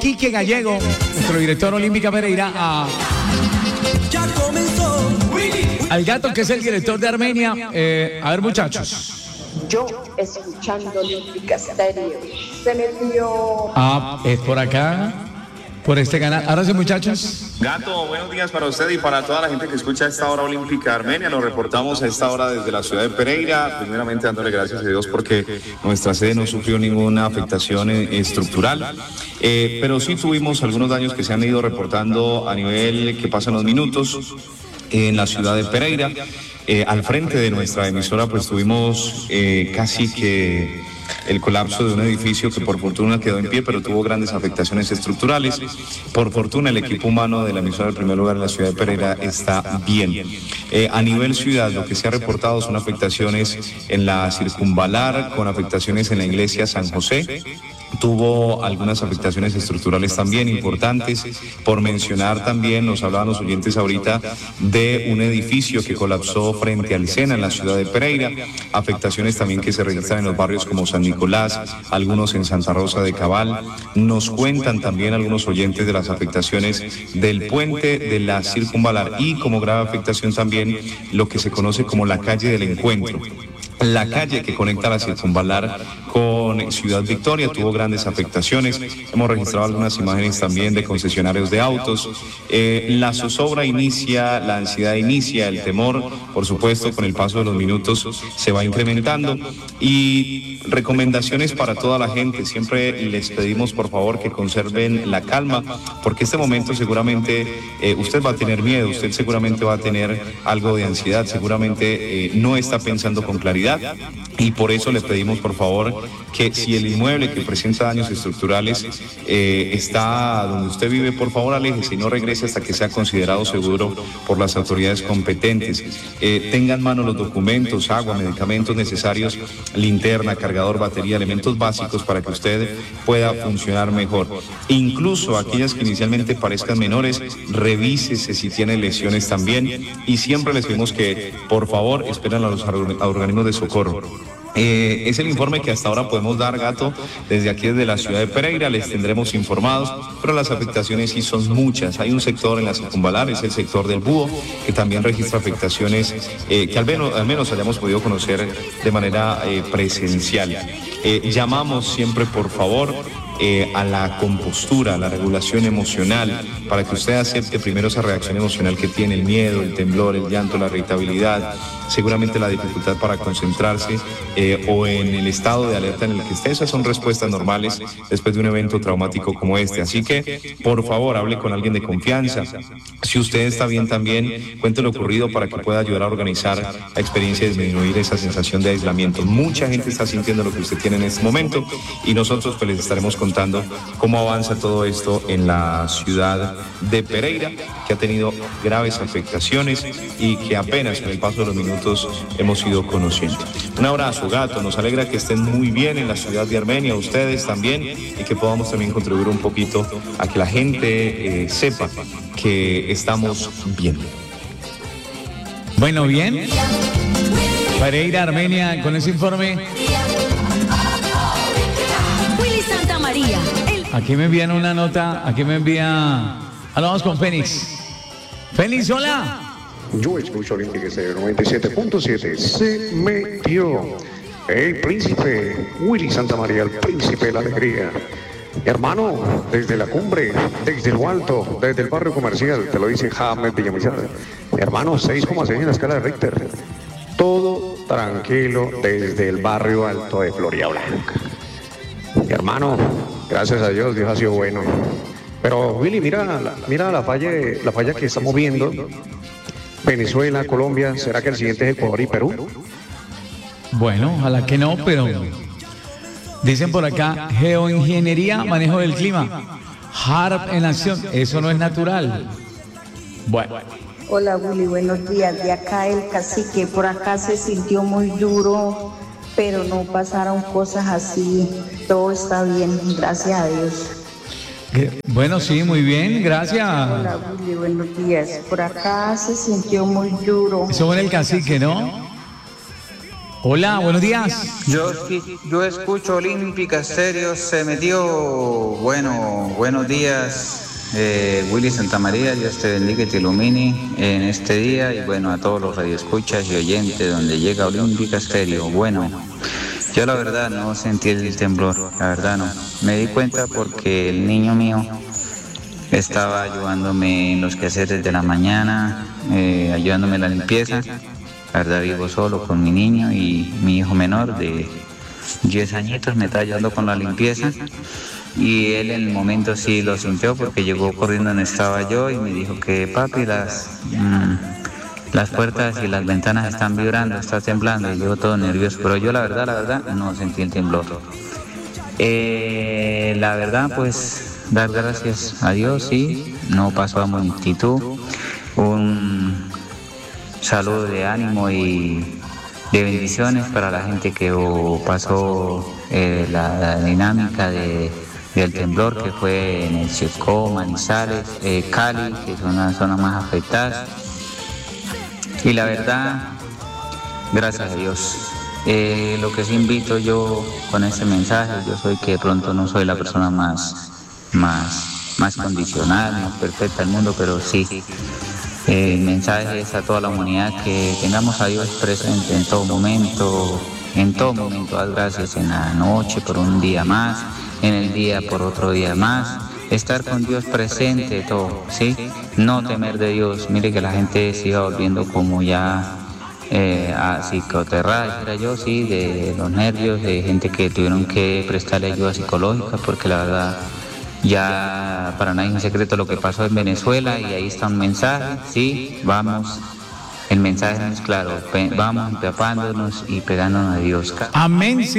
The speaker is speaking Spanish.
Quique Gallego, nuestro director Olímpica Pereira, al gato que es el director de Armenia. A ver, muchachos. Yo escuchando Olímpica Estéreo. Se metió. Es por acá, por este canal. Ahora sí, muchachos. Gato, buenos días para usted y para toda la gente que escucha a esta hora Olímpica Armenia. Nos reportamos a esta hora desde la ciudad de Pereira. Primeramente dándole gracias a Dios porque nuestra sede no sufrió ninguna afectación estructural. Pero sí tuvimos algunos daños que se han ido reportando a nivel que pasan los minutos en la ciudad de Pereira. Al frente de nuestra emisora pues tuvimos casi que el colapso de un edificio que por fortuna quedó en pie, pero tuvo grandes afectaciones estructurales. Por fortuna el equipo humano de la emisora del primer lugar en la ciudad de Pereira está bien. A nivel ciudad lo que se ha reportado son afectaciones en la circunvalar, con afectaciones en la iglesia San José. Tuvo algunas afectaciones estructurales también importantes. Por mencionar también, nos hablaban los oyentes ahorita de un edificio que colapsó frente al Sena en la ciudad de Pereira. Afectaciones también que se registran en los barrios como San Nicolás, algunos en Santa Rosa de Cabal. Nos cuentan también algunos oyentes de las afectaciones del puente de la circunvalar y como grave afectación también lo que se conoce como la calle del Encuentro. La calle que conecta la circunvalar con Ciudad Victoria tuvo grandes afectaciones. Hemos registrado algunas imágenes también de concesionarios de autos. La zozobra inicia, la ansiedad inicia, el temor, por supuesto, con el paso de los minutos se va incrementando. Y recomendaciones para toda la gente. Siempre les pedimos, por favor, que conserven la calma, porque este momento seguramente usted va a tener miedo, usted seguramente va a tener algo de ansiedad, seguramente no está pensando con claridad. Y por eso le pedimos, por favor, que si el inmueble que presenta daños estructurales está donde usted vive, por favor aléjese y no regrese hasta que sea considerado seguro por las autoridades competentes. Tenga en mano los documentos, agua, medicamentos necesarios, linterna, cargador, batería, elementos básicos para que usted pueda funcionar mejor. Incluso aquellas que inicialmente parezcan menores, revísese si tiene lesiones también. Y siempre les pedimos que, por favor, esperen a los organismos de socorro. Es el informe que hasta ahora podemos dar, Gato, desde aquí, desde la ciudad de Pereira. Les tendremos informados, pero las afectaciones sí son muchas. Hay un sector en la circunvalar, es el sector del Búho, que también registra afectaciones que al menos hayamos podido conocer de manera presencial. Llamamos siempre, por favor, a la compostura, a la regulación emocional, para que usted acepte primero esa reacción emocional que tiene, el miedo, el temblor, el llanto, la irritabilidad, seguramente la dificultad para concentrarse o en el estado de alerta en el que esté. Esas son respuestas normales después de un evento traumático como este. Así que, por favor, hable con alguien de confianza. Si usted está bien también, cuente lo ocurrido para que pueda ayudar a organizar la experiencia y disminuir esa sensación de aislamiento. Mucha gente está sintiendo lo que usted tiene en este momento y nosotros pues les estaremos contando cómo avanza todo esto en la ciudad de Pereira, que ha tenido graves afectaciones y que apenas con el paso de los minutos hemos ido conociendo. Un abrazo, Gato, nos alegra que estén muy bien en la ciudad de Armenia, ustedes también, y que podamos también contribuir un poquito a que la gente sepa que estamos bien. Bueno, bien. Pereira, Armenia, con ese informe. Willy Santa María. Aquí me envían una nota, aquí me envía... Hablamos con Fénix. Fénix, hola. Yo escucho Olímpica Estéreo 97.7. Se metió el príncipe Willy Santa María, el príncipe de la alegría. Hermano, desde la cumbre, desde lo alto, desde el barrio comercial, te lo dice James Villamizar. Hermano, 6,6 en la escala de Richter. Todo tranquilo desde el barrio alto de Florida Blanca. Hermano, gracias a Dios, Dios ha sido bueno. Pero Willy, mira la falla que estamos viendo. Venezuela, Colombia, ¿será que el siguiente es Ecuador y Perú? Bueno, ojalá que no, pero dicen por acá, geoingeniería, manejo del clima, HARP en acción, eso no es natural. Bueno. Hola Willy, buenos días. De acá el cacique, por acá se sintió muy duro, pero no pasaron cosas así. Todo está bien, gracias a Dios. Bueno, sí, muy bien, gracias. Hola Willy, buenos días. Por acá se sintió muy duro. Eso fue en el cacique, ¿no? Hola, buenos días. Yo escucho Olímpica Estéreo, se metió. Bueno, buenos días, Willy Santamaría, Dios te bendiga y te ilumine en este día. Y bueno, a todos los radioescuchas y oyentes donde llega Olímpica Estéreo. Bueno, yo la verdad no sentí el temblor, la verdad no. Me di cuenta porque el niño mío estaba ayudándome en los quehaceres de la mañana, ayudándome en la limpieza. La verdad vivo solo con mi niño y mi hijo menor de 10 añitos me está ayudando con la limpieza. Y él en el momento sí lo sintió porque llegó corriendo donde estaba yo y me dijo que papi, las puertas y las ventanas están vibrando, está temblando. Y yo todo nervioso, pero yo la verdad no sentí el temblor. La verdad pues dar gracias a Dios, sí, no pasó a multitud. Un saludo de ánimo y de bendiciones para la gente que pasó la dinámica del temblor que fue en el Chocó, Manizales, Cali, que son las zonas más afectadas. Y la verdad, gracias a Dios. Lo que sí invito yo con este mensaje, yo soy que de pronto no soy la persona más condicional, más perfecta del mundo, pero sí. El mensaje es a toda la humanidad que tengamos a Dios presente en todo momento, haz gracias en la noche por un día más, en el día por otro día más, estar con Dios presente, todo, ¿sí? No temer de Dios. Mire que la gente se iba volviendo como ya psicoterrada, dijera yo, sí, de los nervios, de gente que tuvieron que prestarle ayuda psicológica, porque la verdad ya para nadie es un secreto lo que pasó en Venezuela, y ahí está un mensaje, sí, vamos, el mensaje es claro, vamos empapándonos y pegándonos a Dios. Amén.